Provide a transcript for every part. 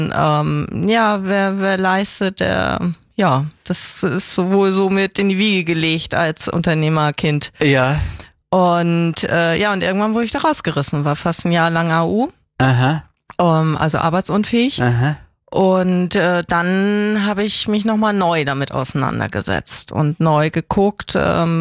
Ja, wer leistet, das ist sowohl so mit in die Wiege gelegt als Unternehmerkind. Ja. Und und irgendwann wurde ich da rausgerissen, war fast ein Jahr lang AU, Aha. also arbeitsunfähig. Aha. Und dann habe ich mich nochmal neu damit auseinandergesetzt und neu geguckt,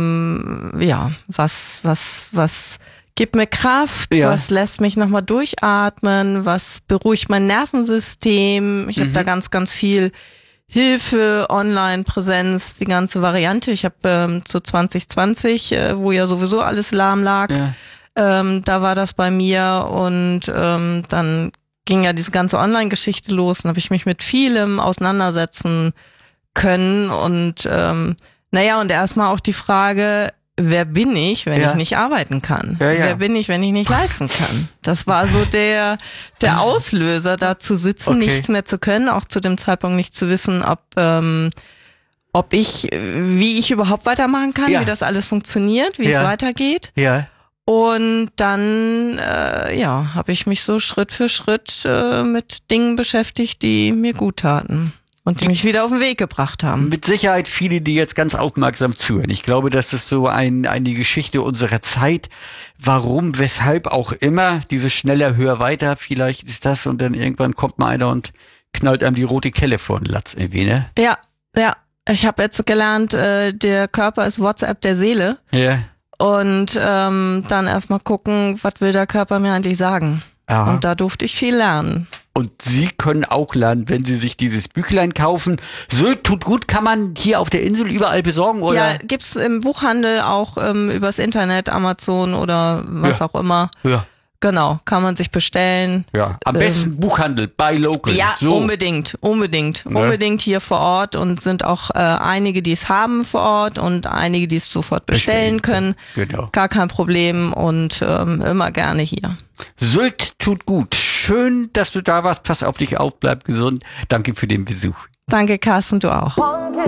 was gibt mir Kraft, was lässt mich nochmal durchatmen, was beruhigt mein Nervensystem. Ich habe da ganz, ganz viel Hilfe, Online-Präsenz, die ganze Variante. Ich habe zu 2020, wo ja sowieso alles lahm lag, da war das bei mir und dann ging ja diese ganze Online-Geschichte los und habe ich mich mit vielem auseinandersetzen können und und erstmal auch die Frage, wer bin ich, wenn ich nicht arbeiten kann? Ja, ja. Wer bin ich, wenn ich nicht leisten kann? Das war so der Auslöser, da zu sitzen, nichts mehr zu können, auch zu dem Zeitpunkt nicht zu wissen, wie ich überhaupt weitermachen kann, wie das alles funktioniert, wie es weitergeht. Ja. Und dann, habe ich mich so Schritt für Schritt mit Dingen beschäftigt, die mir gut taten. Und die mich wieder auf den Weg gebracht haben. Mit Sicherheit viele, die jetzt ganz aufmerksam zuhören. Ich glaube, das ist so eine Geschichte unserer Zeit. Warum, weshalb auch immer, dieses schneller, höher, weiter, vielleicht ist das und dann irgendwann kommt mal einer und knallt einem die rote Kelle vor den Latz irgendwie, ne? Ja. Ich habe jetzt gelernt, der Körper ist WhatsApp der Seele. Ja. Und dann erstmal gucken, was will der Körper mir eigentlich sagen. Aha. Und da durfte ich viel lernen. Und Sie können auch lernen, wenn Sie sich dieses Büchlein kaufen. Sylt tut gut, kann man hier auf der Insel überall besorgen, oder? Ja, gibt's im Buchhandel auch übers Internet, Amazon oder was auch immer. Ja. Genau, kann man sich bestellen. Ja, am besten Buchhandel, buy local. Ja, so. unbedingt hier vor Ort und sind auch einige, die es haben vor Ort und einige, die es sofort bestellen können. Genau. Gar kein Problem und immer gerne hier. Sylt tut gut. Schön, dass du da warst. Pass auf dich auf, bleib gesund. Danke für den Besuch. Danke, Carsten, du auch.